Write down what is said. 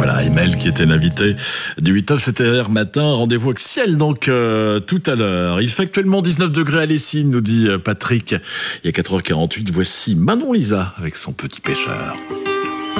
Voilà, Emel qui était l'invité du 8-9, c'était hier matin. Rendez-vous avec Ciel, donc tout à l'heure. Il fait actuellement 19 degrés à Lessines, nous dit Patrick. Il y a 4h48, voici Manon Lisa avec son petit pêcheur.